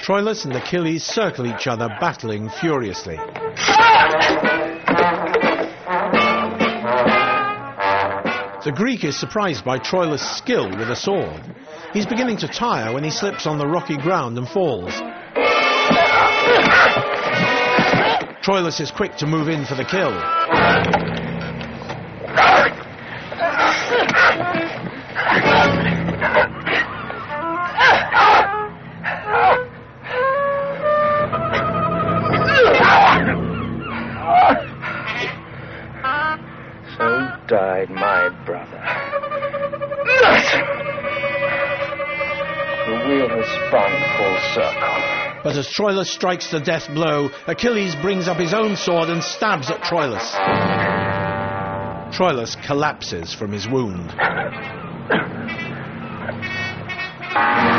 Troilus and Achilles circle each other, battling furiously. The Greek is surprised by Troilus' skill with a sword. He's beginning to tire when he slips on the rocky ground and falls. Troilus is quick to move in for the kill. So died my brother. The wheel has spun full circle. But as Troilus strikes the death blow, Achilles brings up his own sword and stabs at Troilus. Troilus collapses from his wound.